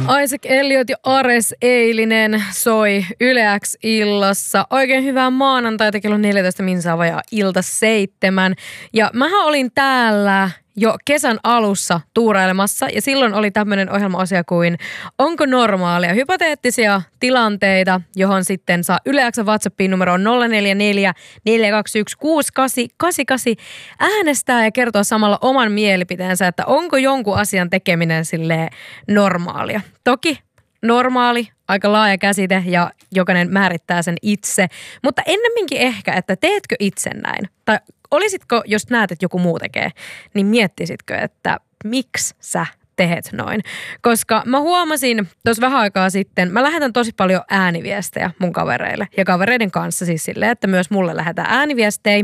Isaac Elliot ja Ares Eilinen soi Yle X-illassa. Oikein hyvää maanantaita, kello 14 minsaa vajaa ilta 7. Ja mähän olin täällä jo kesän alussa tuurailemassa ja silloin oli tämmöinen ohjelma-osia kuin Onko normaalia? Hypoteettisia tilanteita, johon sitten saa Yle X:n WhatsAppiin numeroon 044 421 6888 äänestää ja kertoa samalla oman mielipiteensä, että onko jonkun asian tekeminen silleen normaalia. Toki normaali, aika laaja käsite ja jokainen määrittää sen itse, mutta ennemminkin ehkä, että teetkö itse näin? Tai olisitko, jos näet, että joku muu tekee, niin miettisitkö, että miksi sä teet noin? Koska mä huomasin tuossa vähän aikaa sitten, mä lähetän tosi paljon ääniviestejä mun kavereille ja kavereiden kanssa siis silleen, että myös mulle lähetään ääniviestejä,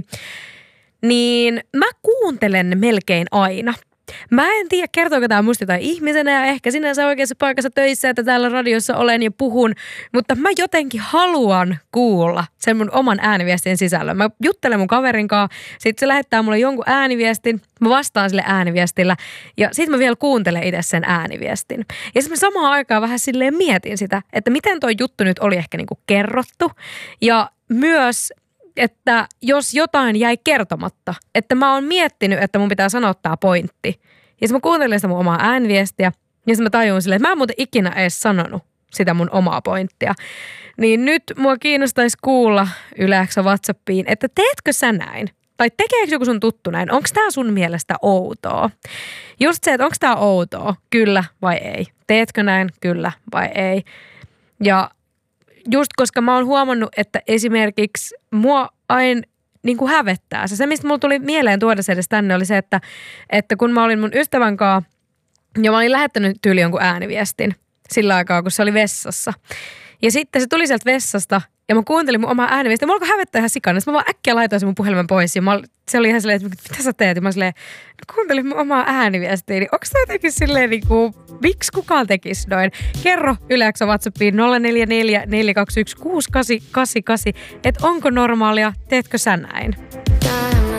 niin mä kuuntelen ne melkein aina. Mä en tiedä, kertooko tämä musta jotain ihmisenä ja ehkä sinänsä oikeassa paikassa töissä, että täällä radiossa olen ja puhun, mutta mä jotenkin haluan kuulla sen mun oman ääniviestin sisällön. Mä juttelen mun kaverin kanssa, sit se lähettää mulle jonkun ääniviestin, mä vastaan sille ääniviestillä ja sit mä vielä kuuntelen itse sen ääniviestin. Ja sit mä samaan aikaan vähän silleen mietin sitä, että miten toi juttu nyt oli ehkä niinku kerrottu ja myös että jos jotain jäi kertomatta, että mä oon miettinyt, että mun pitää sanoa tää pointti. Ja mä kuuntelin sitä mun omaa ääniviestiä ja mä tajun silleen, että mä en muuten ikinä edes sanonut sitä mun omaa pointtia. Niin nyt mua kiinnostaisi kuulla Yle X:n WhatsAppiin, että teetkö sä näin? Tai tekeekö joku sun tuttu näin? Onko tää sun mielestä outoa? Just se, että onko tää outoa? Kyllä vai ei? Teetkö näin? Kyllä vai ei? Ja just koska mä oon huomannut, että esimerkiksi mua aina niin kuin hävettää. Se, mistä mulla tuli mieleen tuoda se edes tänne, oli se, että kun mä olin mun ystävän kanssa ja mä olin lähettänyt tyyli jonkun ääniviestin sillä aikaa, kun se oli vessassa. Ja sitten se tuli sieltä vessasta ja mä kuuntelin mun omaa ääniviestiä. Mä alkoi hävettää ihan sikana. Sitten mä vaan äkkiä laitoin sen mun puhelimen pois ja se oli ihan silleen, että mitä sä teet? Ja mä silleen, kuuntelin mun omaa ääniviestiä. Niin onko tämä jotenkin silleen niin kuin, miksi kukaan tekisi noin? Kerro Yle X:n WhatsAppiin 044 421 6888, että onko normaalia, teetkö sä näin?